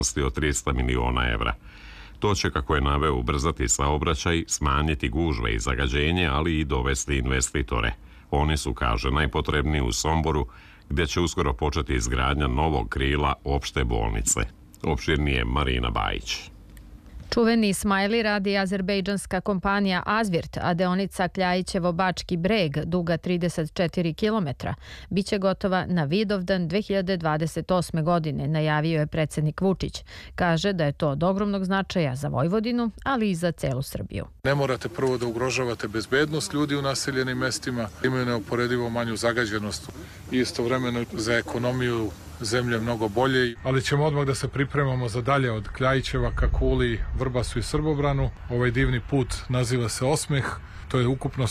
od 300 miliona evra. To će, kako je naveo, ubrzati saobraćaj, smanjiti gužve i zagađenje, ali i dovesti investitore. Oni su, kaže, najpotrebniji u Somboru, gdje će uskoro početi izgradnja novog krila opšte bolnice. Opširnije Marina Bajić. Čuveni Ismaili radi azerbejdžanska kompanija Azvirt, a deonica Kljajićevo-Bački Breg, duga 34 km, biće gotova na Vidovdan 2028. godine, najavio je predsjednik Vučić. Kaže da je to od ogromnog značaja za Vojvodinu, ali i za celu Srbiju. Ne morate prvo da ugrožavate bezbednost ljudi u naseljenim mestima, imaju neuporedivo manju zagađenost i istovremeno za ekonomiju zemlje mnogo bolje, ali ćemo odmah da se pripremamo za dalje od Kljajićeva ka Kuli, Vrbasu i Srbobranu. Ovaj divni put naziva se Osmeh, to je ukupno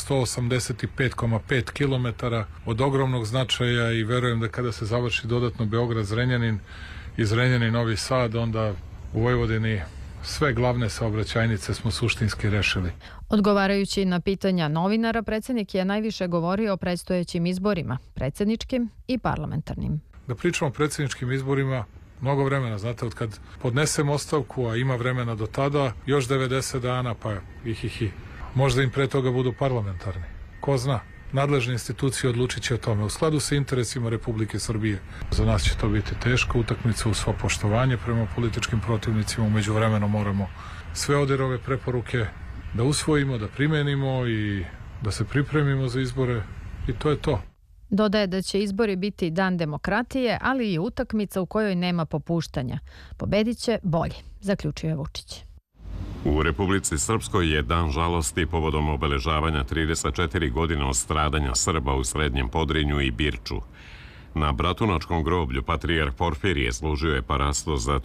185,5 km od ogromnog značaja i verujem da kada se završi dodatno Beograd-Zrenjanin i Zrenjanin-Novi Sad, onda u Vojvodini sve glavne saobraćajnice smo suštinski rešili. Odgovarajući na pitanja novinara, predsjednik je najviše govorio o predstojećim izborima, predsjedničkim i parlamentarnim. Da pričamo o predsjedničkim izborima, mnogo vremena, znate, od kad podnesem ostavku, a ima vremena do tada, još 90 dana, pa možda im pre toga budu parlamentarni. Ko zna, nadležne institucije odlučit će o tome, u skladu sa interesima Republike Srbije. Za nas će to biti teška utakmica uz svo poštovanje prema političkim protivnicima, umeđu vremenu moramo sve ODIHR-ove preporuke da usvojimo, da primenimo i da se pripremimo za izbore i to je to. Dodaje da će izbori biti dan demokratije, ali i utakmica u kojoj nema popuštanja. Pobedit će bolji, zaključio je Vučić. U Republici Srpskoj je dan žalosti povodom obeležavanja 34 godine od stradanja Srba u Srednjem Podrinju i Birču. Na Bratunačkom groblju patrijarh Porfirije složio je parastos za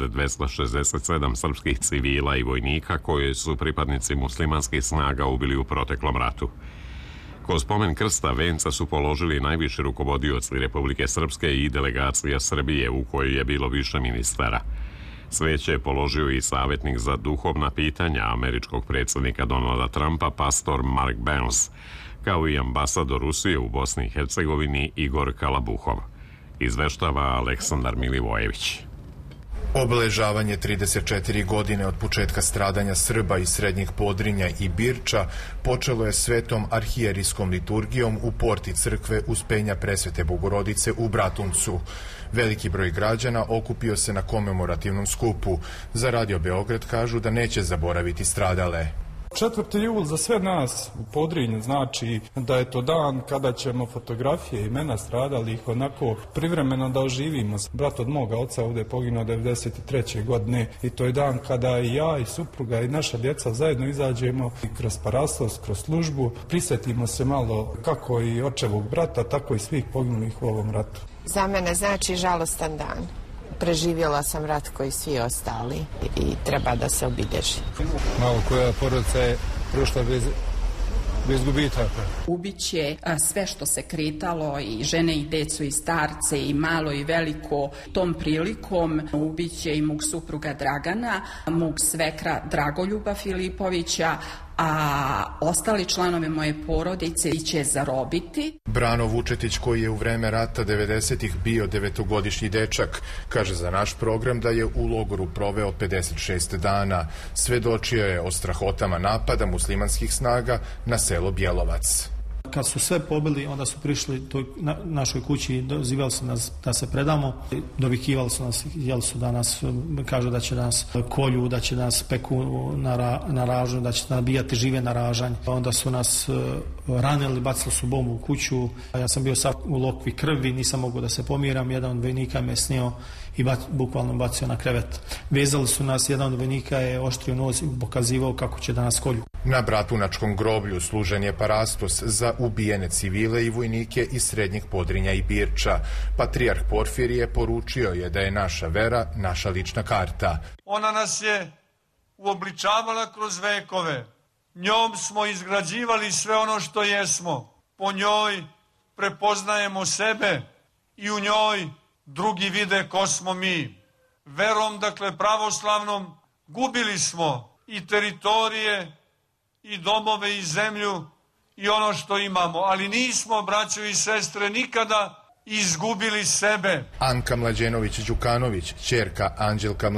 3267 srpskih civila i vojnika koje su pripadnici muslimanskih snaga ubili u proteklom ratu. Ko spomen krsta venca su položili najviši rukovodioci Republike Srpske i delegacija Srbije u kojoj je bilo više ministara. Sveće je položio i savjetnik za duhovna pitanja američkog predsjednika Donalda Trumpa, pastor Mark Burns, kao i ambasador Rusije u Bosni i Hercegovini Igor Kalabuhov. Izveštava Aleksandar Milivojević. Obeležavanje 34 godine od početka stradanja Srba iz Srednjeg Podrinja i Birča počelo je svetom arhijerijskom liturgijom u porti crkve Uspenja Presvete Bogorodice u Bratuncu. Veliki broj građana okupio se na komemorativnom skupu. Za Radio Beograd kažu da neće zaboraviti stradale. 4. jul za sve nas u Podrinju znači da je to dan kada ćemo fotografije imena stradalih onako privremeno da oživimo. Brat od moga oca ovdje je poginuo 93. godine i to je dan kada i ja i supruga i naša djeca zajedno izađemo i kroz parastos, kroz službu, prisjetimo se malo kako i očevog brata, tako i svih poginulih u ovom ratu. Za mene znači žalostan dan. Preživjela sam rat koji svi ostali i treba da se obilježi. Malo koja porodica je prošla bez gubitaka. Ubiće sve što se kretalo, i žene i decu i starce i malo i veliko. Tom prilikom ubiće i mog supruga Dragana, mog svekra Dragoljuba Filipovića, a ostali članovi moje porodice će zarobiti. Brano Vučetić, koji je u vreme rata 90-ih bio 9-godišnji dečak, kaže za naš program da je u logoru proveo 56 dana. Svedočio je o strahotama napada muslimanskih snaga na selo Bjelovac. Kad su sve pobili, onda su prišli toj našoj kući i dozivali su nas da se predamo. Dovikivali su nas, htjeli su da nas, kažu da će nas kolju, da će nas peku na ražnju, da će nabijati žive na ražanj. Onda su nas ranili, bacili su bombu u kuću. Ja sam bio sav u lokvi krvi, nisam mogao da se pomiram. Jedan od vojnika me snio i bukvalno bacio na krevet. Vezali su nas, jedan od vojnika je oštrio nož i pokazivao kako će da nas kolju. Na Bratunačkom groblju služen je parastos za ubijene civile i vojnike iz Srednjeg Podrinja i Birča. Patrijarh Porfirije poručio je da je naša vera naša lična karta. Ona nas je uobličavala kroz vekove. Njom smo izgrađivali sve ono što jesmo. Po njoj prepoznajemo sebe i u njoj drugi vide ko smo mi. Verom, dakle pravoslavnom, gubili smo i teritorije, i domove, i zemlju, i ono što imamo. Ali nismo, braćo i sestre, nikada izgubili sebe. Anka Mlađenović-Đukanović, ćerka Anđelka